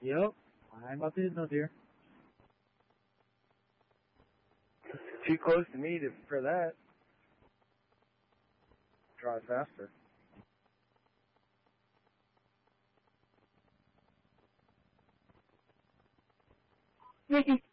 Yep. I'm about to hit no deer. Too close to me for that. Drive faster. Mickey.